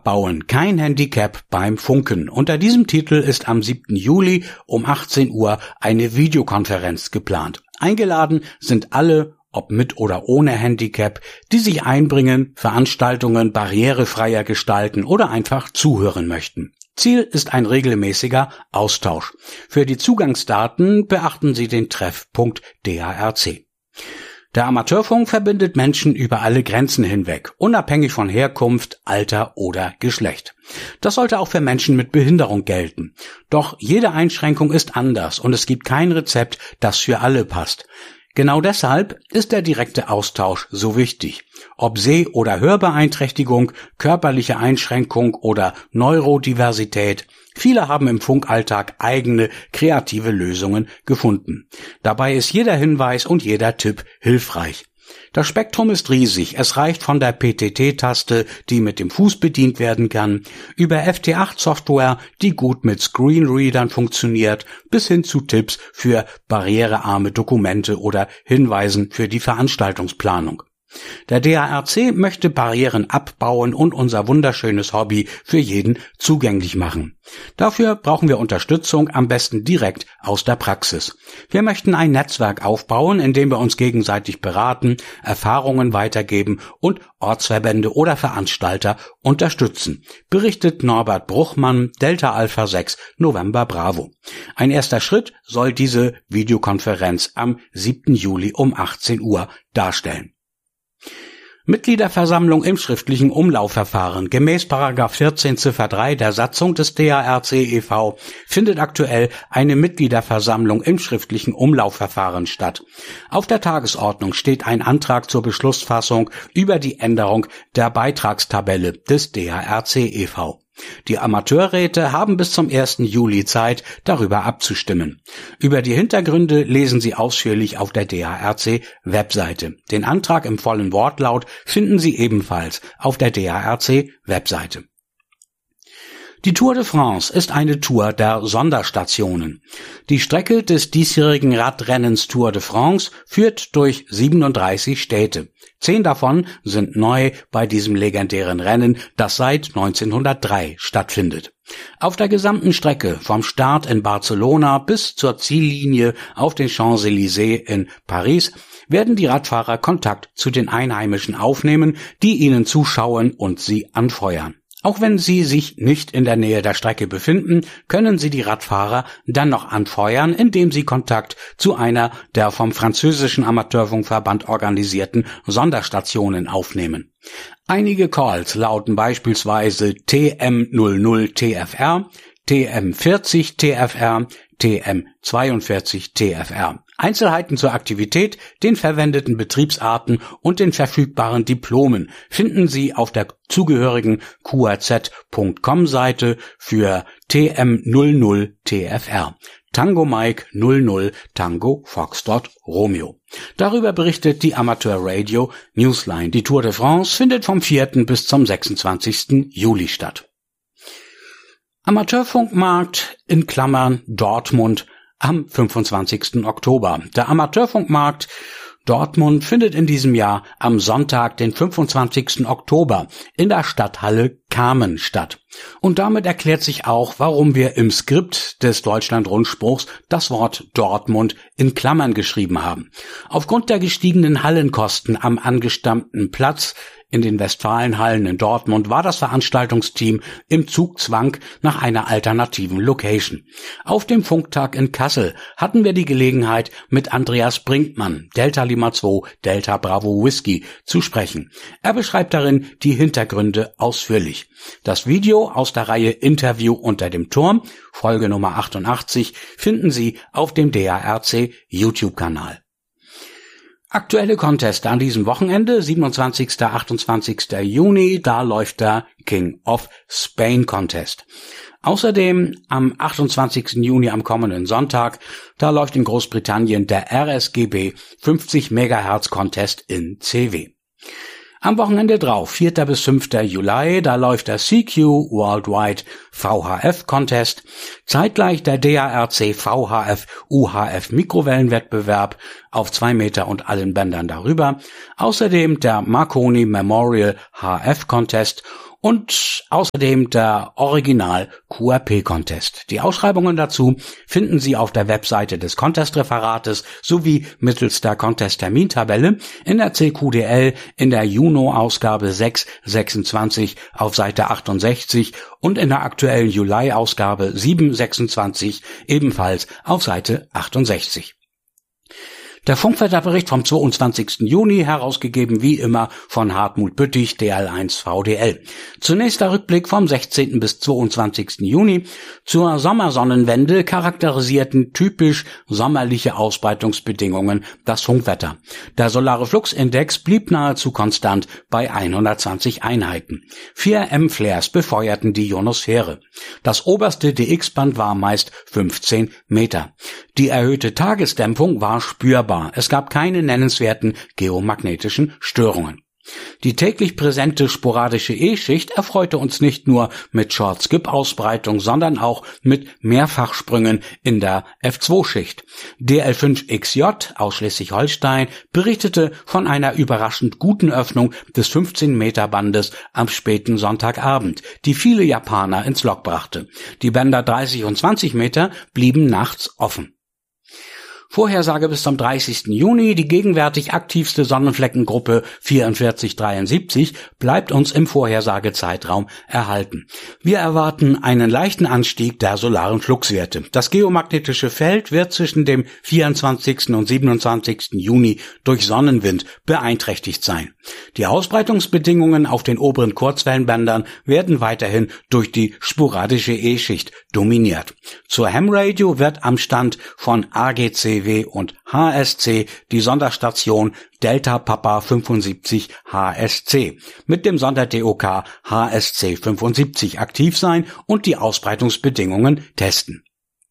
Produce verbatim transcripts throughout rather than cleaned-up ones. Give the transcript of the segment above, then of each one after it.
Abbauen, kein Handicap beim Funken. Unter diesem Titel ist am siebten Juli um achtzehn Uhr eine Videokonferenz geplant. Eingeladen sind alle, ob mit oder ohne Handicap, die sich einbringen, Veranstaltungen barrierefreier gestalten oder einfach zuhören möchten. Ziel ist ein regelmäßiger Austausch. Für die Zugangsdaten beachten Sie den Treffpunkt D A R C. Der Amateurfunk verbindet Menschen über alle Grenzen hinweg, unabhängig von Herkunft, Alter oder Geschlecht. Das sollte auch für Menschen mit Behinderung gelten. Doch jede Einschränkung ist anders und es gibt kein Rezept, das für alle passt. Genau deshalb ist der direkte Austausch so wichtig. Ob Seh- oder Hörbeeinträchtigung, körperliche Einschränkung oder Neurodiversität, viele haben im Funkalltag eigene kreative Lösungen gefunden. Dabei ist jeder Hinweis und jeder Tipp hilfreich. Das Spektrum ist riesig. Es reicht von der P T T-Taste, die mit dem Fuß bedient werden kann, über F T acht Software, die gut mit Screenreadern funktioniert, bis hin zu Tipps für barrierearme Dokumente oder Hinweisen für die Veranstaltungsplanung. Der D A R C möchte Barrieren abbauen und unser wunderschönes Hobby für jeden zugänglich machen. Dafür brauchen wir Unterstützung, am besten direkt aus der Praxis. Wir möchten ein Netzwerk aufbauen, in dem wir uns gegenseitig beraten, Erfahrungen weitergeben und Ortsverbände oder Veranstalter unterstützen, berichtet Norbert Bruchmann, Delta Alpha sechs, November Bravo. Ein erster Schritt soll diese Videokonferenz am siebten Juli um achtzehn Uhr darstellen. Mitgliederversammlung im schriftlichen Umlaufverfahren. Gemäß Paragraph vierzehn Ziffer drei der Satzung des D A R C e V findet aktuell eine Mitgliederversammlung im schriftlichen Umlaufverfahren statt. Auf der Tagesordnung steht ein Antrag zur Beschlussfassung über die Änderung der Beitragstabelle des D A R C e V. Die Amateurräte haben bis zum ersten Juli Zeit, darüber abzustimmen. Über die Hintergründe lesen Sie ausführlich auf der D A R C-Webseite. Den Antrag im vollen Wortlaut finden Sie ebenfalls auf der D A R C-Webseite. Die Tour de France ist eine Tour der Sonderstationen. Die Strecke des diesjährigen Radrennens Tour de France führt durch siebenunddreißig Städte. Zehn davon sind neu bei diesem legendären Rennen, das seit neunzehnhundertdrei stattfindet. Auf der gesamten Strecke vom Start in Barcelona bis zur Ziellinie auf den Champs-Élysées in Paris werden die Radfahrer Kontakt zu den Einheimischen aufnehmen, die ihnen zuschauen und sie anfeuern. Auch wenn sie sich nicht in der Nähe der Strecke befinden, können sie die Radfahrer dann noch anfeuern, indem sie Kontakt zu einer der vom französischen Amateurfunkverband organisierten Sonderstationen aufnehmen. Einige Calls lauten beispielsweise T M null null T F R, T M vierzig T F R, T M zweiundvierzig T F R. Einzelheiten zur Aktivität, den verwendeten Betriebsarten und den verfügbaren Diplomen finden Sie auf der zugehörigen Q R Z Punkt com Seite für T M null null T F R. Tango Mike null null Tango Foxtrot Romeo. Darüber berichtet die Amateur Radio Newsline. Die Tour de France findet vom vierten bis zum sechsundzwanzigsten Juli statt. Amateurfunkmarkt in Klammern Dortmund am fünfundzwanzigsten Oktober. Der Amateurfunkmarkt Dortmund findet in diesem Jahr am Sonntag, den fünfundzwanzigsten Oktober in der Stadthalle Kamen statt. Und damit erklärt sich auch, warum wir im Skript des Deutschland-Rundspruchs das Wort Dortmund in Klammern geschrieben haben. Aufgrund der gestiegenen Hallenkosten am angestammten Platz in den Westfalenhallen in Dortmund war das Veranstaltungsteam im Zugzwang nach einer alternativen Location. Auf dem Funktag in Kassel hatten wir die Gelegenheit, mit Andreas Brinkmann, Delta Lima zwei, Delta Bravo Whisky, zu sprechen. Er beschreibt darin die Hintergründe ausführlich. Das Video aus der Reihe Interview unter dem Turm, Folge Nummer achtundachtzig, finden Sie auf dem D A R C YouTube-Kanal. Aktuelle Contest an diesem Wochenende, siebenundzwanzigsten bis achtundzwanzigsten Juni, da läuft der King of Spain Contest. Außerdem am achtundzwanzigsten Juni am kommenden Sonntag, da läuft in Großbritannien der R S G B fünfzig Megahertz Contest in C W. Am Wochenende drauf, vierten bis fünften Juli, da läuft der C Q Worldwide V H F Contest, zeitgleich der D A R C V H F U H F Mikrowellenwettbewerb auf zwei Meter und allen Bändern darüber, außerdem der Marconi Memorial H F Contest und außerdem der Original Q R P-Contest. Die Ausschreibungen dazu finden Sie auf der Webseite des Contest-Referates sowie mittels der Contest-Termintabelle in der C Q D L in der Juno-Ausgabe sechs sechsundzwanzig auf Seite achtundsechzig und in der aktuellen Juli-Ausgabe sieben sechsundzwanzig ebenfalls auf Seite achtundsechzig. Der Funkwetterbericht vom zweiundzwanzigsten Juni, herausgegeben wie immer von Hartmut Büttig, D L eins V D L. Zunächst der Rückblick vom sechzehnten bis zweiundzwanzigsten Juni. Zur Sommersonnenwende charakterisierten typisch sommerliche Ausbreitungsbedingungen das Funkwetter. Der solare Fluxindex blieb nahezu konstant bei hundertzwanzig Einheiten. Vier M-Flares befeuerten die Ionosphäre. Das oberste D X-Band war meist fünfzehn Meter. Die erhöhte Tagesdämpfung war spürbar. Es gab keine nennenswerten geomagnetischen Störungen. Die täglich präsente sporadische E-Schicht erfreute uns nicht nur mit Short-Skip-Ausbreitung, sondern auch mit Mehrfachsprüngen in der F zwei Schicht. D L fünf X J aus Schleswig-Holstein berichtete von einer überraschend guten Öffnung des fünfzehn Meter Bandes am späten Sonntagabend, die viele Japaner ins Lok brachte. Die Bänder dreißig und zwanzig Meter blieben nachts offen. Vorhersage bis zum dreißigsten Juni. Die gegenwärtig aktivste Sonnenfleckengruppe vierundvierzig dreiundsiebzig bleibt uns im Vorhersagezeitraum erhalten. Wir erwarten einen leichten Anstieg der solaren Fluxwerte. Das geomagnetische Feld wird zwischen dem vierundzwanzigsten und siebenundzwanzigsten Juni durch Sonnenwind beeinträchtigt sein. Die Ausbreitungsbedingungen auf den oberen Kurzwellenbändern werden weiterhin durch die sporadische E-Schicht dominiert. Zur Ham Radio wird am Stand von A G C W und H S C die Sonderstation Delta Papa fünfundsiebzig H S C mit dem Sonder-D O K H S C fünfundsiebzig aktiv sein und die Ausbreitungsbedingungen testen.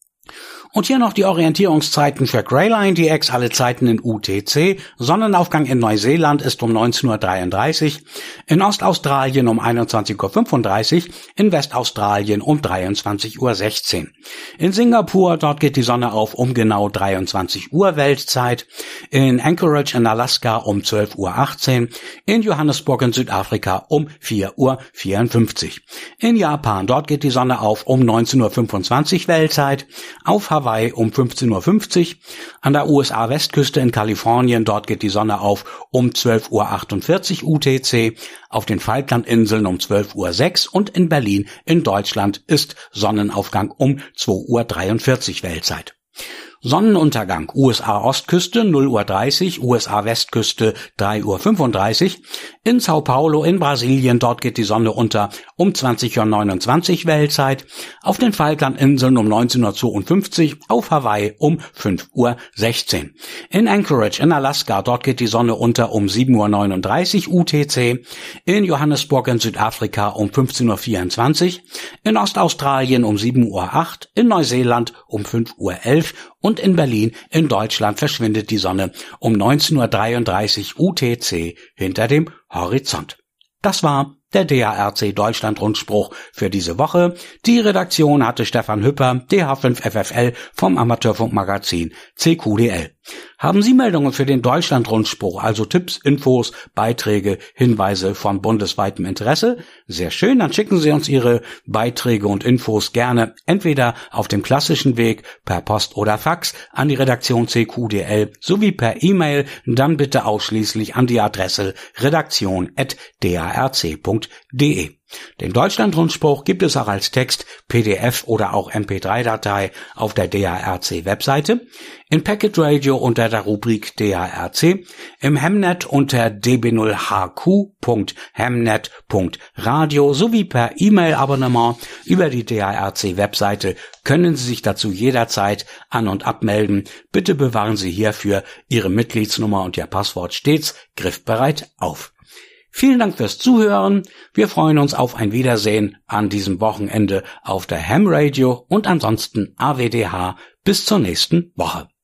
Und hier noch die Orientierungszeiten für Greyline D X, alle Zeiten in U T C. Sonnenaufgang in Neuseeland ist um neunzehn Uhr dreiunddreißig, in Ostaustralien um einundzwanzig Uhr fünfunddreißig, in Westaustralien um dreiundzwanzig Uhr sechzehn. In Singapur, dort geht die Sonne auf um genau dreiundzwanzig Uhr Weltzeit, in Anchorage in Alaska um zwölf Uhr achtzehn, in Johannesburg in Südafrika um vier Uhr vierundfünfzig. In Japan, dort geht die Sonne auf um neunzehn Uhr fünfundzwanzig Weltzeit, auf Hawaii um fünfzehn Uhr fünfzig, an der U S A-Westküste in Kalifornien, dort geht die Sonne auf um zwölf Uhr achtundvierzig U T C, auf den Falklandinseln um zwölf Uhr sechs und in Berlin in Deutschland ist Sonnenaufgang um zwei Uhr dreiundvierzig Weltzeit. Sonnenuntergang U S A-Ostküste null Uhr dreißig, U S A-Westküste drei Uhr fünfunddreißig, in Sao Paulo in Brasilien, dort geht die Sonne unter um zwanzig Uhr neunundzwanzig Weltzeit, auf den Falklandinseln um neunzehn Uhr zweiundfünfzig, auf Hawaii um fünf Uhr sechzehn. In Anchorage in Alaska, dort geht die Sonne unter um sieben Uhr neununddreißig U T C, in Johannesburg in Südafrika um fünfzehn Uhr vierundzwanzig, in Ostaustralien um sieben Uhr acht, in Neuseeland um fünf Uhr elf und in Berlin in Deutschland verschwindet die Sonne um neunzehn Uhr dreiunddreißig U T C hinter dem Horizont. Das war der D A R C Deutschland-Rundspruch für diese Woche. Die Redaktion hatte Stefan Hüpper, D H fünf F F L vom Amateurfunkmagazin C Q D L. Haben Sie Meldungen für den Deutschland-Rundspruch, also Tipps, Infos, Beiträge, Hinweise von bundesweitem Interesse? Sehr schön, dann schicken Sie uns Ihre Beiträge und Infos gerne entweder auf dem klassischen Weg per Post oder Fax an die Redaktion C Q D L sowie per E-Mail, dann bitte ausschließlich an die Adresse redaktion at d a r c punkt d e. Den Deutschland-Rundspruch gibt es auch als Text, P D F oder auch M P drei Datei auf der D A R C-Webseite, in Packet Radio unter der Rubrik D A R C, im Hemnet unter d b null h q punkt hemnet punkt radio sowie per E-Mail-Abonnement über die D A R C-Webseite können Sie sich dazu jederzeit an- und abmelden. Bitte bewahren Sie hierfür Ihre Mitgliedsnummer und Ihr Passwort stets griffbereit auf. Vielen Dank fürs Zuhören. Wir freuen uns auf ein Wiedersehen an diesem Wochenende auf der Ham Radio und ansonsten A W D H bis zur nächsten Woche.